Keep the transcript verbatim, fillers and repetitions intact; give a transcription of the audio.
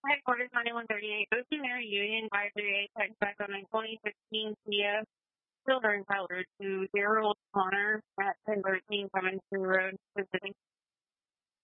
Headquarters ninety-one thirty-eight, Ocean Mary Union five three eight, text back on a twenty fifteen Kia Silver and Color to Daryl Connor at ten thirteen Coventry Road, Pacific.